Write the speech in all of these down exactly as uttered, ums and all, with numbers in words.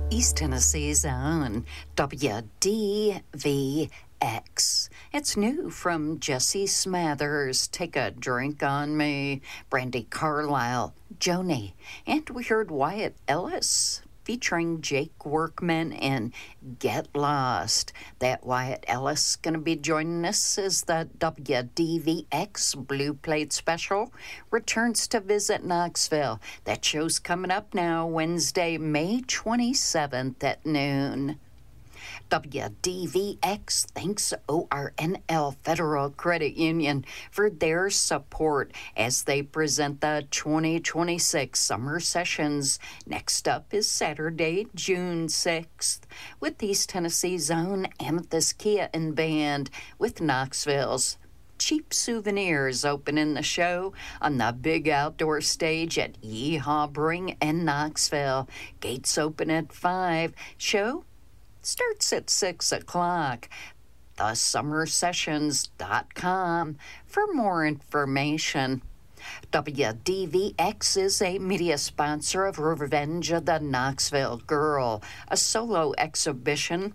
East Tennessee's own W D V X. It's new from Jesse Smathers, Take a Drink on Me, Brandy Carlisle, Joni, and we heard Wyatt Ellis featuring Jake Workman in Get Lost. That Wyatt Ellis going to be joining us as the W D V X Blue Plate Special returns to visit Knoxville. That show's coming up now Wednesday, May twenty-seventh at noon. W D V X thanks O R N L Federal Credit Union for their support as they present the twenty twenty-six summer sessions. Next up is Saturday, June sixth, with East Tennessee's own Amethyst Kia and Band with Knoxville's Cheap Souvenirs opening the show on the big outdoor stage at Yeehaw Brewing in Knoxville. Gates open at five. Show starts at six o'clock. the summer sessions dot com for more information. W D V X is a media sponsor of Revenge of the Knoxville Girl, a solo exhibition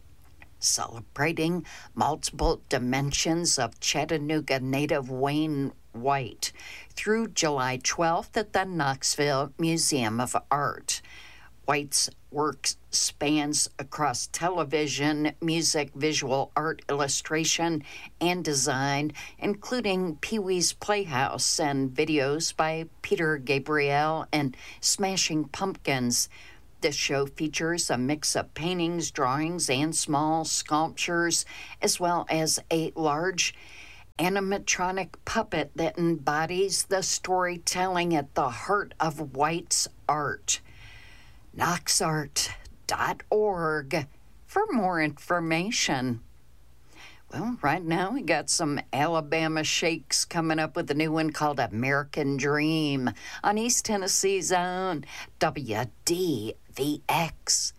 celebrating multiple dimensions of Chattanooga native Wayne White through July twelfth at the Knoxville Museum of Art. White's work spans across television, music, visual art, illustration, and design, including Pee-wee's Playhouse and videos by Peter Gabriel and Smashing Pumpkins. This show features a mix of paintings, drawings, and small sculptures, as well as a large animatronic puppet that embodies the storytelling at the heart of White's art. knox art dot org for more information. Well, right now we got some Alabama Shakes coming up with a new one called American Dream on East Tennessee's own W D V X.